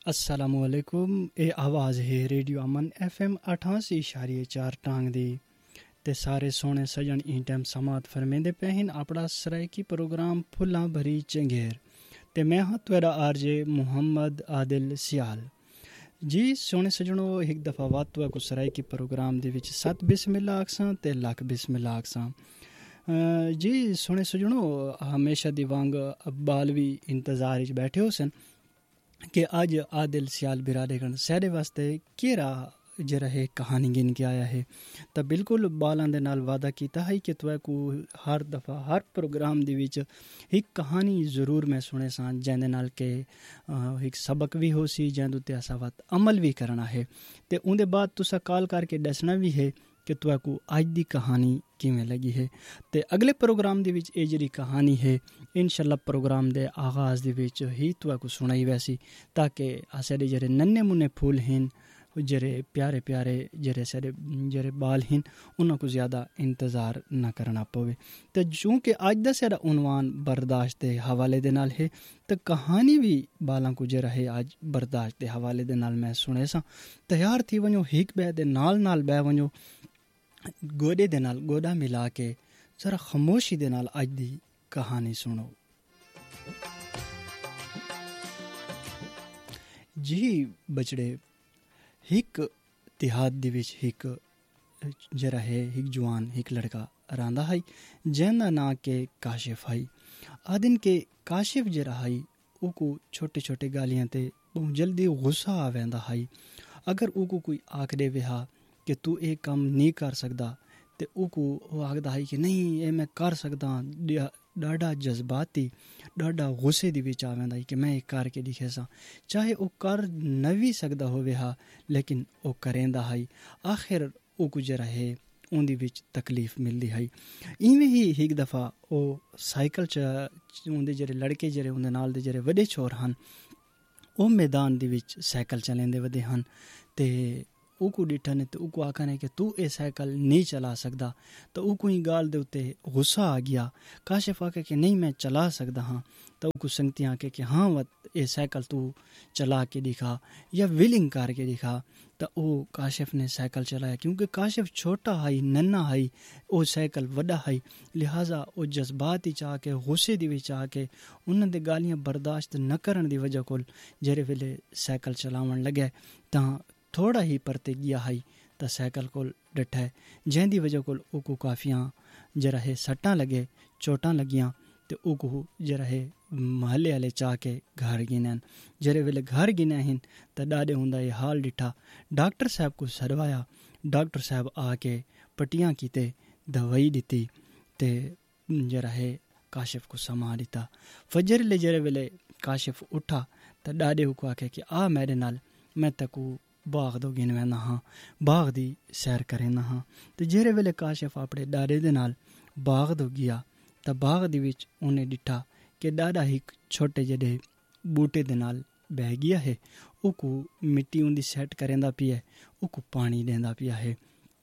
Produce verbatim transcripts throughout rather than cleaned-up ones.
अस्सलामुअलैकुम। ये आवाज़ है रेडियो अमन एफ एम अठासी इशारे चार टांग दी ते सारे सोने सजन ई टाइम समात फरमेंदे पे हैं अपना सरायकी प्रोग्राम फुल्लां भरी चंगेर ते मैं हाँ तेरा आरजे मुहम्मद आदिल सियाल जी। सोने सजनों एक दफ़ा वातवा को सरायकी प्रोग्राम दे विच सत बिस्मिल्लाह आखसां ते लख बिस्मिल्लाह आखसां। जी सोने सजनों हमेशा दी वांग अब्बाल भी इंतज़ार विच बैठे हो सन कि अज आदिल सियाल बिरादे कन साढ़े वास्ते केरा जरा है कहानी गिन के आया है। तो बिल्कुल बालां दे नाल वादा कीता है कि तुए को हर दफ़ा हर प्रोग्राम दे विच एक कहानी ज़रूर मैं सुने सा जैंदे नाल के एक सबक भी हो सी जैंदे ते असा वत अमल भी करना है ते उनदे बाद तुसा कॉल करके दसना भी है कि तुए को अज दी कहानी किवें लगी है। ते अगले प्रोग्राम दे विच ए जेह्ड़ी कहानी है इंशाअल्लाह प्रोग्राम दे आगाज़ दे विच ही तुए को सुनाई वैसी ताकि साढ़े जेह्ड़े नन्हे मुन्ने फूल हैं जेह्ड़े प्यारे प्यारे जेह्ड़े साढ़े जेह्ड़े बाल हैं उन्हां को ज़्यादा इंतज़ार ना करना पवे। ते चूँकि अज दा साढ़ा उनवान बर्दाश्त दे हवाले दे नाल है तो कहानी भी बालां को जेह्ड़ा है अज बर्दाश्त दे हवाले दे नाल मैं सुने सा। तैयार थी वञो हिक ॿिए दे नाल नाल बह वञो गोडे दे नाल गोडा मिला के जरा खामोशी दे नाल अज दी कहानी सुनो जी। बचड़े हिक तिहाद दे विच हिक जरा है हिक जवान हिक लड़का रांदा है जैंदा ना के काशिफ है। आदिन के काशिफ जरा है उको छोटे छोटे गालियां ते बहुत जल्दी गुस्सा आ वेंदा है। अगर उको कोई आख दे विहा कि तू ये काम नहीं कर सकदा ते उको आखदा है कि नहीं ये मैं कर सकदा। डाढ़ा जज्बाती डाढ़ा गुस्से दे विच आ वेंदा है कि मैं ये करके दिखे सा चाहे वो कर न भी सकदा होवे हा लेकिन वो करेंदा है। आखिर उको जरा है उंदी विच तकलीफ मिलदी है। इवें ही एक दफ़ा वो साइकिल च उंदे जेह्ड़े लड़के जेह्ड़े उंदे नाल दे जेह्ड़े वड्डे छोर हन वो मैदान दे विच साइकिल चलेंदे वदे हन ते उको डिठा ने तो उको आखा ने कि तू ये साइकिल नहीं चला सकदा तो उको ही गाल दे उत्ते गुस्सा आ गया। काशिफ आके कि नहीं मैं चला सकदा हाँ तो उको संगती आके कि हाँ वत ये साइकिल तू चला के दिखा या विलिंग करके दिखा। तो वो काशिफ ने साइकिल चलाया क्योंकि काशिफ छोटा है नन्ना है वो साइकिल वड्डा है लिहाजा वो जज्बात ही चाह के गुस्से दी विच आके उन्हां दे गालियां बर्दाश्त न करन दी वजह कोल जेरे वेले साइकिल चलावन लगे तां थोड़ा ही परते गया है तो साइकिल को डिठा है जैंदी वजह को उको काफियाँ जरा है सट्टां लगे चोटां लगियां तो उको जरा है महल्ले वाले चाह के घर गिने जरे वेले घर गिने हैं तो डाडे हुंदा ये हाल डिठा डॉक्टर साहब को सरवाया। डॉक्टर साहब आके पट्टियाँ कीते दवाई दी ते जरा है काशिफ को समा दिता। फजर ले जरे वेले काशिफ उठा तो डाडे को आके कि आ मेरे नाल मैं तकू बाग दो गिन वैना हाँ बाग दी सैर करेना हाँ। तो जेरे वेले काशिफ अपने डाडे दे नाल बाग दो गया तो बाग दे विच उन्हें डिठा कि डाडा हिक छोटे जड़े बूटे दे नाल बह गया है उको मिट्टी उंदी सैट करेंदा पिया है उको पानी देंदा पिया है।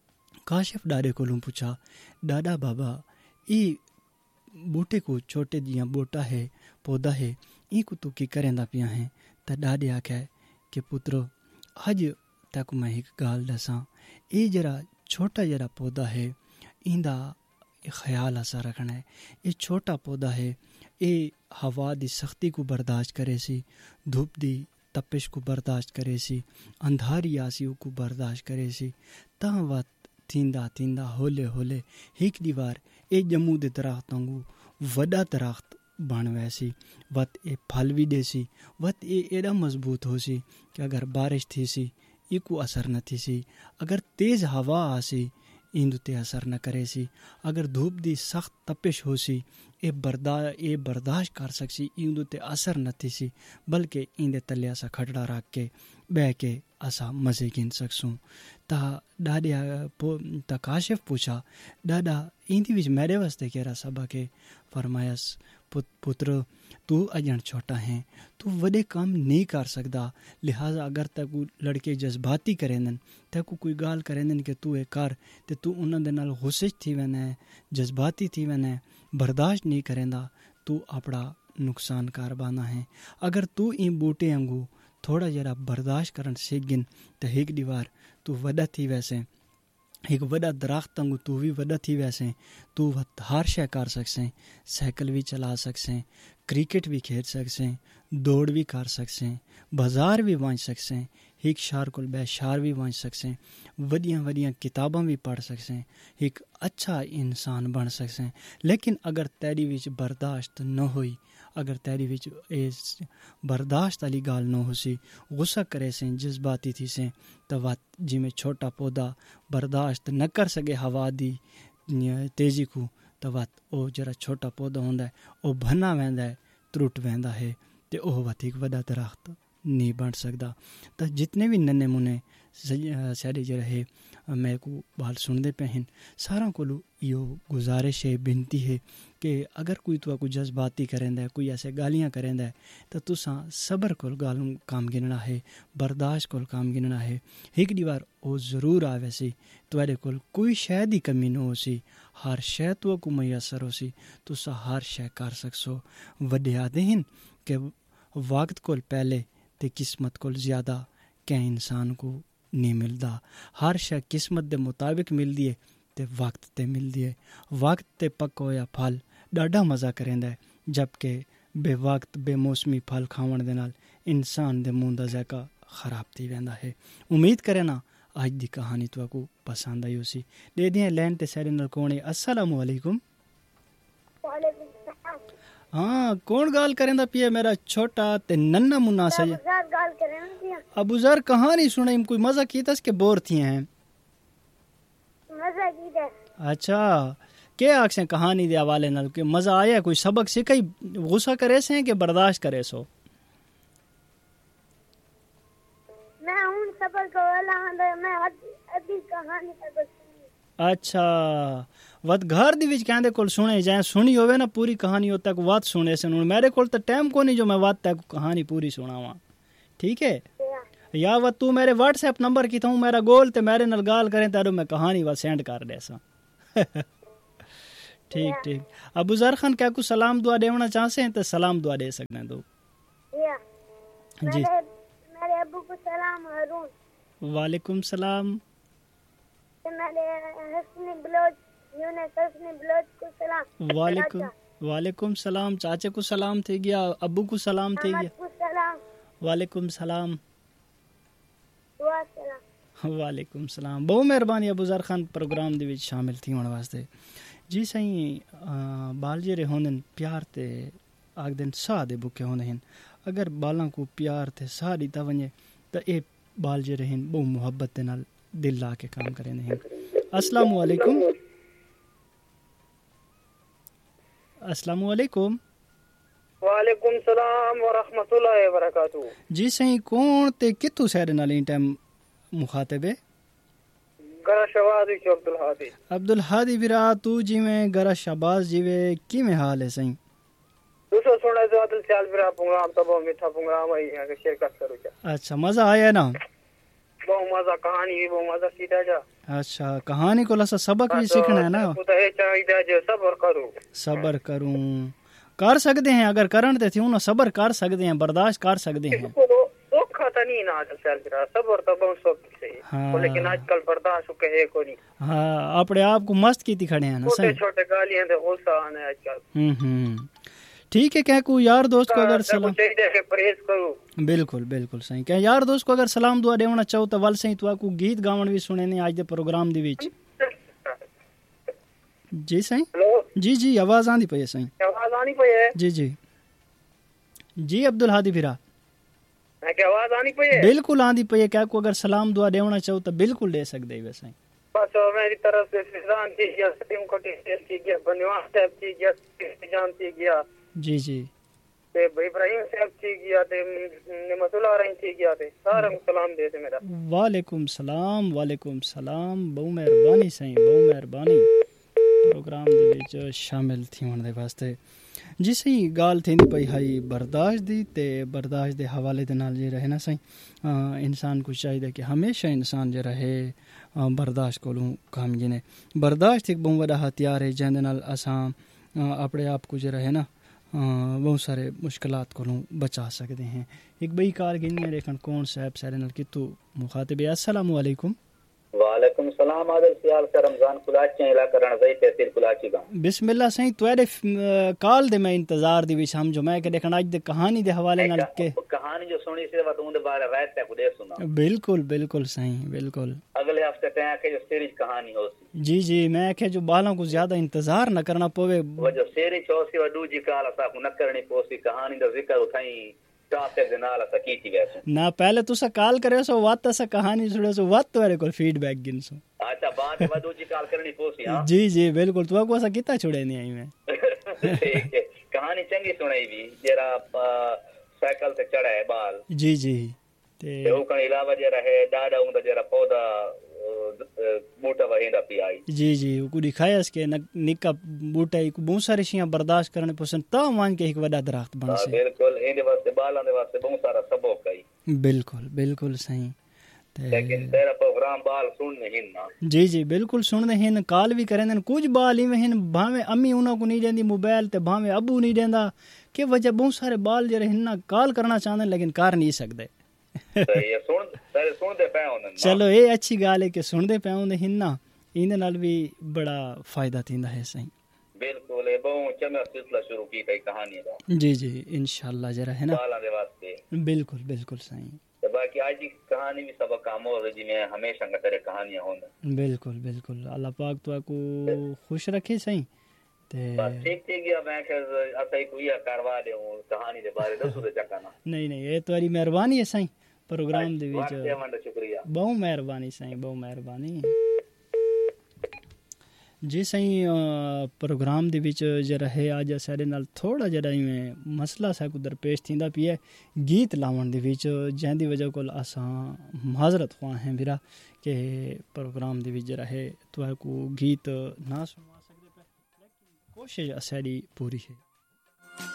काशिफ डाडे कोलों पूछा डाडा बाबा ई बूटे को छोटे जिया बूटा है पौधा है ई को तू की करेंदा पिया है। तो डाडे आखे कि पुत्रो अज तक मैं एक गाल दसा ये जरा छोटा जरा पौधा है इंदा ख्याल असा रखना है। ये छोटा पौधा है ये हवा दी सख्ती को बर्दाश्त करे सी धूप दी तपिश को बर्दाश्त करे सी अंधारी आसी को बर्दाश्त करे सी ता वत थींदा थींदा होले होले एक दीवार ए जम्मू दे दरख्त वांगू वड्डा दरख्त बन वैसी वत ए फल भी देसी वत ए एड़ा मजबूत हो सी कि अगर बारिश थी सी इको असर न थी सी अगर तेज हवा आसी इंदु ते असर न करे सी अगर धूप दी सख्त तपिश हो सी ए बर्दा ए बर्दाश्त कर सकसी इंदु ते असर न थी सी बल्कि इंदे तले असा खटड़ा रख के बह के असा मज़े गिन सकसूं। ता डाडे ता काशिफ पूछा डाडा इंदी विच मेरे वास्ते केरा सबक है। फरमायस पुत्र तू अजन छोटा है तू वडे काम नहीं कर सकदा लिहाजा अगर तक लड़के जज्बाती करेंदन तक कोई गाल करेंदन कि तू ये कर ते तू उन्हां दे नाल गुस्से थी वैना जज्बाती थी वैना बर्दाश्त नहीं करेंदा तू अपना नुकसान कर बाना है। अगर तू इन बूटे वांगू थोड़ा जरा बर्दाश्त करण सीख गिन त हिकु ॾींहुं वार तूं वॾा थी वैसे हिकु वॾा दरख़्त वांगुरु तूं बि वॾा थी वैसे तूं हर शइ कर सकसें साइकिल भी चला सकसें क्रिकेट भी खेल सकसें दौड़ भी कर सकसें बाज़ार भी वञ सकसें हिकु शहर को ॿिए शहर भी वञ सकसें वॾियां वॾियां किताबां भी पढ़ सकसें हिकु अच्छा इंसान बन सकसें लेकिन अगर तेरी विच बर्दाश्त न हुई अगर तेरी विच इस बर्दाश्त वाली गाल न होसी गुस्सा करे से जज्बाती थी से तो वत जिमें छोटा पौधा बर्दाश्त न कर सके हवा दी तेजी को तो वत ओ जरा छोटा पौधा होंदा है ओ भना वेंदा है त्रुट वेंदा है ते ओ वत एक वड़ा दरख्त नहीं बन सकता। तो जितने भी नन्हे मुन्ने साढ़े जरा है मैं को बाल सुनते पे हैं सारा को यो गुजारिश है बिनती है कि अगर कोई तो को जज्बाती करेंदा है कोई ऐसे गालियां करेंदा है तो तुसा सबर को गाल काम गिनना है बर्दाश्त को काम गिनना है एक दीवार ओ जरूर आवे सी तुम्हारे को कोई शायद ही कमी न हो सी हर शय तो को मैसर हो सी तुसा हर शय कर सकसो वड्डे आदे हैं कि वक्त को पहले ते किस्मत को ज़्यादा क्या इंसान को नहीं मिलता हर शय किस्मत दे मुताबिक मिलती है ते वक्त ते मिलती है वक्त ते पक होया फल डाढ़ा मज़ा करेंदा है जबकि बेवक्त बेमौसमी फल खावन दे नाल इंसान दे मुंह दा ज़ायका खराब थी वेंदा है। उम्मीद करे ना आज दी कहानी तो को पसंद आई होसी दे दियां लैन ते सारे नाल कोने अस्सलाम वालेकुम। हाँ कौन गाल करेंदा पिया मेरा छोटा ते नन्ना मुन्ना सही गाल करेंदा पिया अबूजर कहानी सुनाई कोई मजा कीतस के बोर थी हैं मजा कीता अच्छा के आखसे कहानी दे हवाले नाल के मजा आया कोई सबक सिखाई गुस्सा करे से कि बर्दाश्त करे सो मैं हूं सबर को वाला हंदा मैं अभी कहानी तक अच्छा वत घर दी विच कहंदे कोल सुने जाए सुनी होवे ना पूरी कहानी हो तक बात सुने से मेरे कोल तो टाइम को नहीं जो मैं बात तक कहानी पूरी सुनावा ठीक है या वत तू मेरे व्हाट्सएप नंबर की थाऊ मेरा गोल ते मेरे नाल गाल करें तारो मैं कहानी वा सेंड कर देसा ठीक ठीक अबू जर खान क्या को सलाम दुआ देवना चाहसे हैं तो सलाम दुआ दे सकने दो जी मेरे अब्बू को सलाम हारून वालेकुम सलाम मेरे हसनी ब्लोच यूनस हसनी ब्लोच को सलाम वालेकुम वालेकुम सलाम चाचे को सलाम थे गया अब्बू को सलाम थे गया वालेकुम सलाम दुआ सलाम वालेकुम सलाम बहुत मेहरबानी अबू जर खान प्रोग्राम दे विच शामिल थी होने वास्ते जी सही बाल जेरे होंदन प्यार ते आग दिन सा दे बुके होंदे हैं अगर बालां को प्यार ते सा दीता वने तो ए बाल जेरे हैं बहुत मोहब्बत दे नाल दिल ला के काम करें हैं। अस्सलाम वालेकुम अस्सलाम वालेकुम वालेकुम सलाम व रहमतुल्लाहि व बरकातहू जी सही कौन ते कितु सारे नाल इन टाइम मुखातबे गरा शहबाज की अब्दुल हादी अब्दुल हादी बिरा तू जिवें गरा शहबाज जीवे किवें हाल है सही दूसरा सुना जो अदल चाल बिरा प्रोग्राम तो बहुत मीठा प्रोग्राम है यहां के शिरकत करो जा अच्छा मजा आया ना बहुत मजा कहानी भी बहुत मजा सीधा जा अच्छा कहानी को लसा सबक भी सीखना है ना तो है चाहिए जो सब्र करो सब्र करूं कर सकते हैं अगर करन ते थी ना सब्र कर सकते हैं बर्दाश्त कर सकते हैं धोखा तो नहीं ना चल रहा सब्र तो बहुत सब से हाँ। लेकिन आजकल बर्दाश्त कहे को नहीं हाँ अपने आप को मस्त की खड़े हैं ना छोटे छोटे गालियां दे गुस्सा आने आजकल हम्म हम्म ठीक है क्या को यार दोस्त को अगर सलाम परहेज करो बिल्कुल बिल्कुल सही क्या यार दोस्त को अगर सलाम दुआ देना चाहो तो वल सही तो को गीत गावन भी सुने ने आज दे प्रोग्राम दे विच जी सही जी जी आवाज आंदी पई सही आवाज आनी पई है जी जी जी अब्दुल हादी फिरा मैं क्या आवाज आनी पई है बिल्कुल आंदी पई है क्या को अगर सलाम दुआ देना चाहो तो बिल्कुल दे सकदे है वैसे बस मेरी तरफ से फिजान थी या सतीम को थी गया बनवा साहब थी गया जान थी गया जी जी ते इब्राहिम साहब थी गया ते निमतुल्लाह रही थी गया ते सारे को सलाम दे दे मेरा वालेकुम सलाम वालेकुम सलाम बहुत मेहरबानी सही बहुत मेहरबानी प्रोग्राम दे विच शामिल थी होने दे वास्ते जी सही गाल थी पई हाई बर्दाश्त दी ते बर्दाश्त दे हवाले दे नाल जे रहे ना सही इंसान को चाहिए कि हमेशा इंसान जे रहे बर्दाश्त कोलों काम जिने बर्दाश्त एक बहुत बड़ा हथियार है जिंदे नाल असां अपने आप को जे रहे ना हाँ बहुत सारे मुश्किलात को बचा सकते हैं। एक बई कार गिनी लेकिन कौन साहब सारे नल की तो मुखातिब है। अस्सलाम वालेकुम। वालेकुम सलाम आदल सियाल से रमजान कुलाची इलाका रणजई तहसील कुलाची गा बिस्मिल्लाह सही तुम्हारे कॉल दे मैं इंतजार दी विच हम जो मैं के देखना आज दे कहानी दे हवाले नाल के कहानी जो सुनी से वत उन बारे रात तक दे सुना। बिल्कुल बिल्कुल सही बिल्कुल अगले हफ्ते तय के जो सीरीज कहानी हो जी जी मैं के जो बालों को ज्यादा इंतजार न करना पवे वो जो सीरीज होसी व दूजी काल सा को न करनी पोसी कहानी दा जिक्र उठाई टॉपिक दे नाल सा कीती वैसे ना पहले तुसा कॉल करे सो वात सा कहानी सुने सो वात तेरे को फीडबैक गिन सो अच्छा बाद में दूजी काल करनी पोसी हां जी जी बिल्कुल तो को सा किता छुड़े नहीं आई मैं ठीक है कहानी चंगी सुनाई भी जरा साइकिल से चढ़ा है बाल जी जी ते वो कण इलावा जरा है डाडा उंदा जरा पौधा बूटा वहिंदा पी आई जी जी को दिखाया इसके निका बूटा को बहुत सारी चीज़ें बर्दाश्त करने पसंद ता मान के एक बड़ा दरख्त बन से बिल्कुल इनके वास्ते बालां दे वास्ते बहुत सारा सबक कई बिल्कुल बिल्कुल सही लेकिन तेरा प्रोग्राम बाल सुनने ही ना जी जी बिल्कुल सुनने हिन कॉल भी करें कुछ बाल ही हिन भावे अम्मी उन्हों को नहीं देंदी मोबाइल ते भावे अबू नहीं देंदा के वजह बहुत सारे बाल जरे हिन कॉल करना चाहते लेकिन कर नहीं सकते ये सुन तेरे सुनदे पे होने चलो ये अच्छी गाल है कि सुनदे पे होने हिन्ना इंदे नाल भी बड़ा फायदा थींदा है सही बिल्कुल ये बहुत चंगा सिलसिला शुरू की कई कहानी दा जी जी इंशाल्लाह जरा है ना बाला दे वास्ते बिल्कुल बिल्कुल सही तो बाकी आज की कहानी भी सब काम हो रही जिमें हमेशा का तेरे कहानियां होने बिल्कुल बिल्कुल अल्लाह पाक तो को खुश रखे सही ते बस ठीक ठीक गया मैं के असई कोई करवा दे कहानी दे बारे दसो दे चकाना नहीं नहीं ये तुम्हारी मेहरबानी है सही प्रोग्राम दे विच शुक्रिया बहुत मेहरबानी सही बहुत मेहरबानी जी सही प्रोग्राम दे विच जरा है आज सारे नाल थोड़ा जरा इवें मसला सा को दरपेश थींदा पी है गीत लावण दे विच जंदी वजह कोल असां माजरत ख्वाह हैं बिरा के प्रोग्राम दे विच जरा है तो को गीत ना सुनवा सकदे पे लेकिन कोशिश असाडी पूरी है।